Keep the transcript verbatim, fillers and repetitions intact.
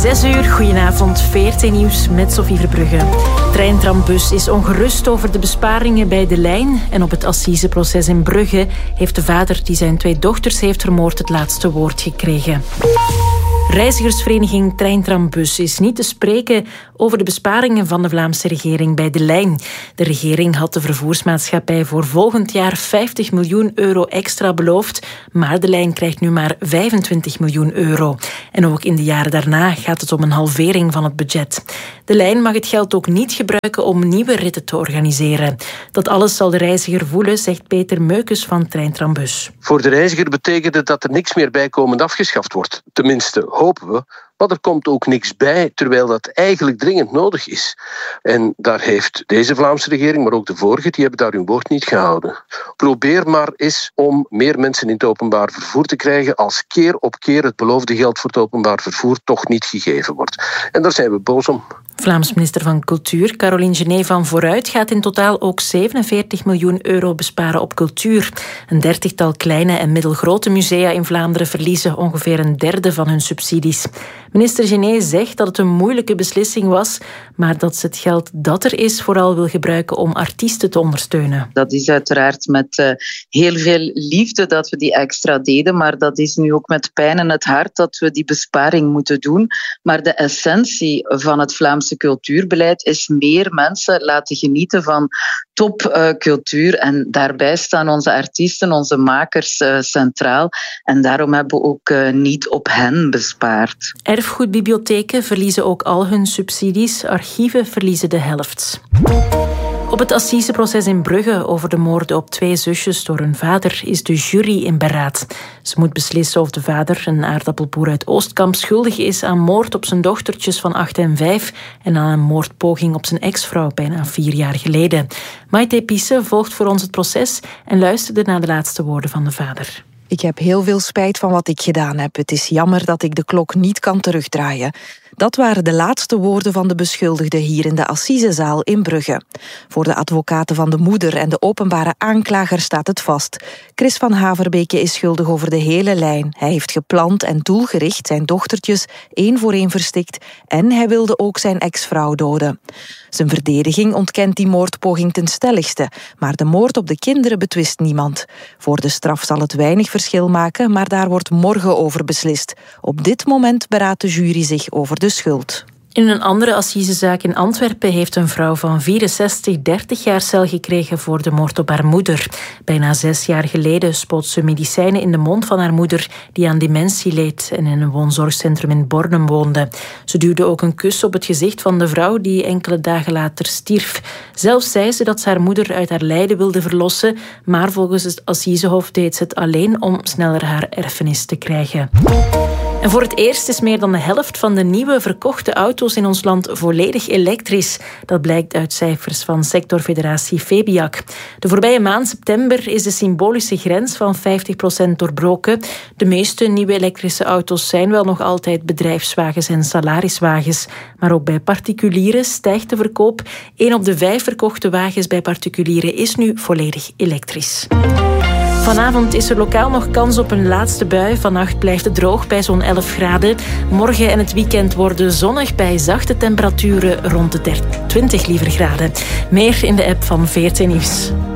Zes uur, goedenavond, V R T Nieuws met Sophie Verbrugge. Treintrambus is ongerust over de besparingen bij De Lijn. En op het assiseproces in Brugge heeft de vader die zijn twee dochters heeft vermoord het laatste woord gekregen. Reizigersvereniging Treintrambus is niet te spreken over de besparingen van de Vlaamse regering bij De Lijn. De regering had de vervoersmaatschappij voor volgend jaar vijftig miljoen euro extra beloofd, maar De Lijn krijgt nu maar vijfentwintig miljoen euro. En ook in de jaren daarna gaat het om een halvering van het budget. De Lijn mag het geld ook niet gebruiken om nieuwe ritten te organiseren. Dat alles zal de reiziger voelen, zegt Peter Meukes van Treintrambus. Voor de reiziger betekent het dat er niks meer bijkomend afgeschaft wordt. Tenminste, hopen we. Maar er komt ook niks bij, terwijl dat eigenlijk dringend nodig is. En daar heeft deze Vlaamse regering, maar ook de vorige, die hebben daar hun woord niet gehouden. Probeer maar eens om meer mensen in het openbaar vervoer te krijgen als keer op keer het beloofde geld voor het openbaar vervoer toch niet gegeven wordt. En daar zijn we boos om. Vlaams minister van Cultuur, Caroline Genet van Vooruit, gaat in totaal ook zevenenveertig miljoen euro besparen op cultuur. Een dertigtal kleine en middelgrote musea in Vlaanderen verliezen ongeveer een derde van hun subsidies. Minister Genet zegt dat het een moeilijke beslissing was, maar dat ze het geld dat er is vooral wil gebruiken om artiesten te ondersteunen. Dat is uiteraard met uh, heel veel liefde dat we die extra deden, maar dat is nu ook met pijn in het hart dat we die besparing moeten doen. Maar de essentie van het Vlaamse cultuurbeleid is meer mensen laten genieten van topcultuur uh, en daarbij staan onze artiesten, onze makers uh, centraal. En daarom hebben we ook uh, niet op hen bespaard. Erfgoedbibliotheken verliezen ook al hun subsidies. Archieven verliezen de helft. Op het assiseproces in Brugge over de moorden op twee zusjes door hun vader is de jury in beraad. Ze moet beslissen of de vader, een aardappelboer uit Oostkamp, schuldig is aan moord op zijn dochtertjes van acht en vijf en aan een moordpoging op zijn ex-vrouw bijna vier jaar geleden. Maite Pisse volgt voor ons het proces en luisterde naar de laatste woorden van de vader. Ik heb heel veel spijt van wat ik gedaan heb. Het is jammer dat ik de klok niet kan terugdraaien. Dat waren de laatste woorden van de beschuldigde hier in de assisezaal in Brugge. Voor de advocaten van de moeder en de openbare aanklager staat het vast. Chris van Haverbeke is schuldig over de hele lijn. Hij heeft gepland en doelgericht zijn dochtertjes één voor één verstikt en hij wilde ook zijn ex-vrouw doden. Zijn verdediging ontkent die moordpoging ten stelligste, maar de moord op de kinderen betwist niemand. Voor de straf zal het weinig verschil maken, maar daar wordt morgen over beslist. Op dit moment beraadt de jury zich over de schuld. In een andere assisezaak in Antwerpen heeft een vrouw van vierenzestig dertig jaar cel gekregen voor de moord op haar moeder. Bijna zes jaar geleden spoot ze medicijnen in de mond van haar moeder die aan dementie leed en in een woonzorgcentrum in Bornem woonde. Ze duwde ook een kus op het gezicht van de vrouw die enkele dagen later stierf. Zelf zei ze dat ze haar moeder uit haar lijden wilde verlossen, maar volgens het assisehof deed ze het alleen om sneller haar erfenis te krijgen. En voor het eerst is meer dan de helft van de nieuwe verkochte auto's in ons land volledig elektrisch. Dat blijkt uit cijfers van sectorfederatie Febiac. De voorbije maand september is de symbolische grens van vijftig procent doorbroken. De meeste nieuwe elektrische auto's zijn wel nog altijd bedrijfswagens en salariswagens. Maar ook bij particulieren stijgt de verkoop. Een op de vijf verkochte wagens bij particulieren is nu volledig elektrisch. Vanavond is er lokaal nog kans op een laatste bui. Vannacht blijft het droog bij zo'n elf graden. Morgen en het weekend worden zonnig bij zachte temperaturen rond de twintig liever graden. Meer in de app van V R T Nieuws.